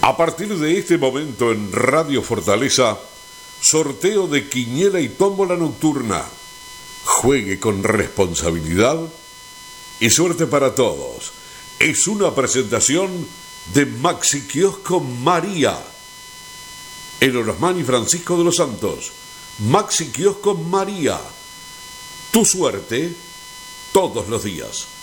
A partir de este momento en Radio Fortaleza, sorteo de quiniela y tómbola nocturna. Juegue con responsabilidad y suerte para todos. Es una presentación de Maxi Kiosco María. En Orosmán y Francisco de los Santos. Maxi Kiosco María. Tu suerte todos los días.